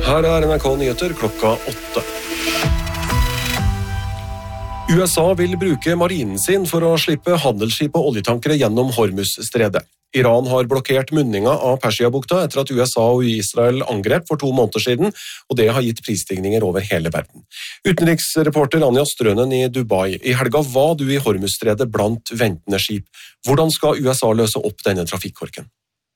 Her NRK Nyheter klokka 8. USA vil bruke marinen sin for å slippe handelsskip og oljetankere gjennom Hormuz-stredet. Iran har blokkert munninga av Persiabukta etter at USA og Israel angrep for 2 måneder siden, og det har gitt prisstigninger over hele verden. Utenriksreporter Anja Strønen i Dubai. I helga var du i Hormuz-stredet blant ventende skip. Hvordan skal USA løse opp denne trafikkorken?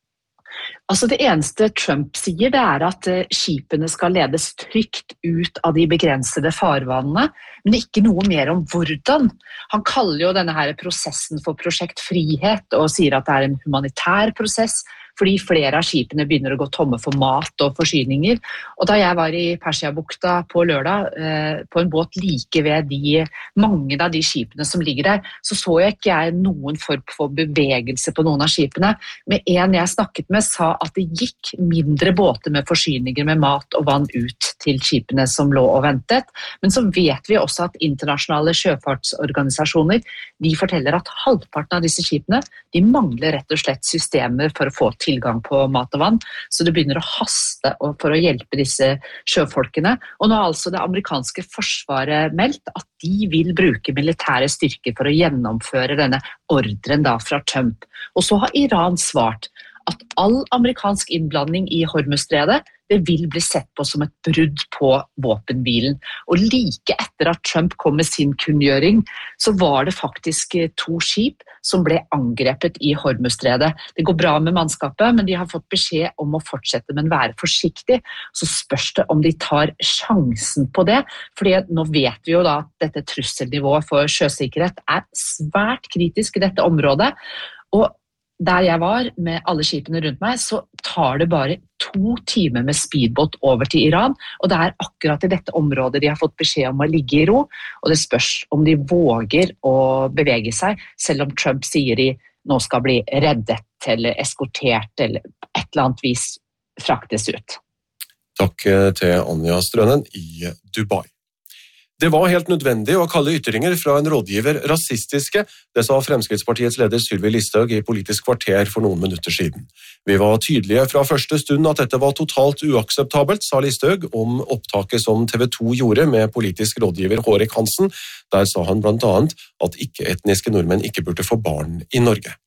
Altså det eneste Trump sier det at skipene skal ledes trygt ut av de begrensede farvannene, men ikke noe mer om hvordan. Han kaller jo denne her prosessen for prosjekt frihet og sier at det en humanitær prosess, fordi flere av skipene begynner å gå tomme for mat og forsyninger. Og da jeg var i Persiabukta på lørdag, på en båt like ved mange av de skipene som ligger der, så jeg ikke noen form for bevegelse på noen av skipene. Men en jeg snakket med sa at det gikk mindre båter med forsyninger med mat og vann ut til skipene som lå og ventet. Men så vet vi også at internasjonale sjøfartsorganisasjoner, de forteller at halvparten av disse skipene, de mangler rett og slett systemer for å få tilgang på mat og vann, så det begynner å haste for å hjelpe disse sjøfolkene. Og nå har altså det amerikanske forsvaret meldt at de vil bruke militære styrker for å gjennomføre denne ordren da fra Trump. Og så har Iran svart at all amerikansk innblanding i Hormuz-stredet, det vil bli sett på som et brudd på våpenhvilen. Og like etter at Trump kom med sin kunngjøring, så var det faktisk 2 skip som ble angrepet i Hormuz-stredet. Det går bra med mannskapet, men de har fått beskjed om å fortsette, men være forsiktig. Så spørs det om de tar sjansen på det, fordi nå vet vi jo da at dette trusselnivået for sjøsikkerhet svært kritisk i dette området, og der jeg var med alle skipene rundt meg, så tar det bare 2 timer med speedbåt over til Iran, og det akkurat i dette området de har fått beskjed om å ligge i ro, og det spørs om de våger å bevege seg, selv om Trump sier de nå skal bli reddet eller eskortert eller et eller annet vis fraktes ut. Takk til Anja Strønen i Dubai. Det var helt nødvendig å kalle ytringer fra en rådgiver rasistiske, det sa Fremskrittspartiets leder Sylvi Listhaug i Politisk kvarter for noen minutter siden. Vi var tydelige fra første stund at dette var totalt uakseptabelt, sa Listhaug om opptaket som TV 2 gjorde med politisk rådgiver Hårek Hansen. Der sa han blant annet at ikke-etniske nordmenn ikke burde få barn i Norge.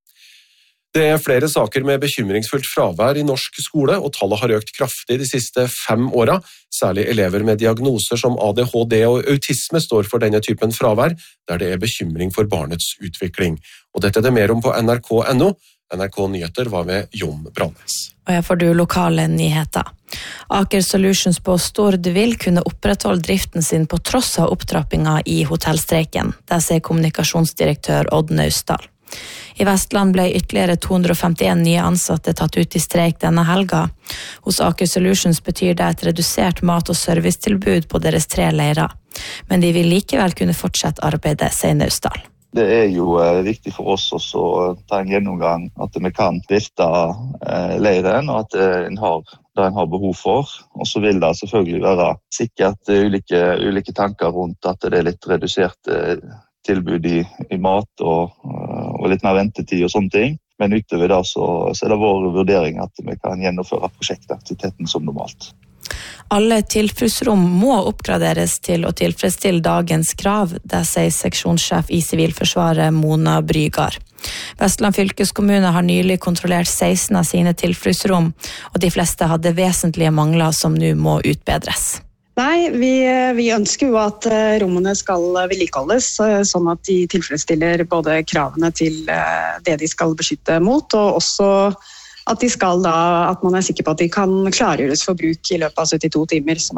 Det flere saker med bekymringsfullt fravær i norsk skole, og tallet har økt kraftig de siste 5 åra. Særlig elever med diagnoser som ADHD og autisme står for denne typen fravær, der det bekymring for barnets utvikling. Og dette det mer om på nrk.no. NRK Nyheter var med Jon Brannes. Og her får du lokale nyheter. Aker Solutions på Stord vil kunne opprettholde driften sin på tross av opptrappinga i hotellstreiken. Det sier kommunikasjonsdirektør Odd Naustdal. I Vestland ble ytterligere 251 nye ansatte tatt ut i streik denne helga. Hos Aker Solutions betyr det et redusert mat- og servicetilbud på deres 3 leirer. Men de vil likevel kunne fortsette arbeidet, sier Naustdal. Det jo viktig for oss også å ta en gjennomgang at vi kan drifte leiren, og at en har behov for. Og så vil det selvfølgelig være sikkert ulike tanker rundt at det litt redusert tilbud i mat og litt mer ventetid og sånne ting. Men utover det så det vår vurdering at vi kan gjennomføre prosjektaktiviteten som normalt. Alle tilfluktsrom må oppgraderes til å tilfredsstille dagens krav, det sier seksjonssjef i Sivilforsvaret Mona Brygard. Vestland fylkeskommune har nylig kontrollert 16 av sine tilfluktsrom, og de fleste hadde vesentlige mangler som nå må utbedres. Nei, vi ønsker jo at rommene skal vedlikeholdes, sånn at de tilfredsstiller både kravene til det de skal beskytte mot, og også at at man sikker på at de kan klargjøres for bruk i løpet av 72 timer, som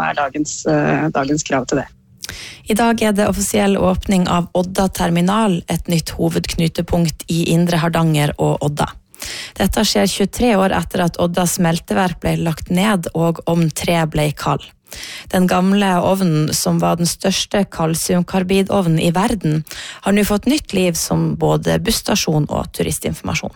dagens krav til det. I dag det offisiell åpning av Odda terminal, et nytt hovedknutepunkt i Indre Hardanger og Odda. Dette skjer 23 år etter at Odda smelteverk ble lagt ned og Ovn 3 ble kald. Den gamle ovnen, som var den største kalsiumkarbidovnen i verden, har nå fått nytt liv som både busstasjon og turistinformasjon.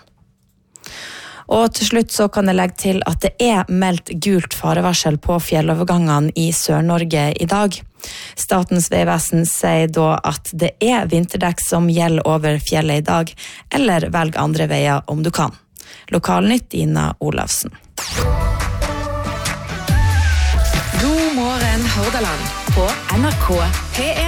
Og til slutt så kan jeg legge til at det meldt gult farevarsel på fjellovergangene i Sør-Norge i dag. Statens vegvesen sier da at det vinterdekk som gjelder over fjellet i dag, eller velg andre veier om du kan. Lokalnytt Ina Olavsen. God morgen Hordaland på NRK P1.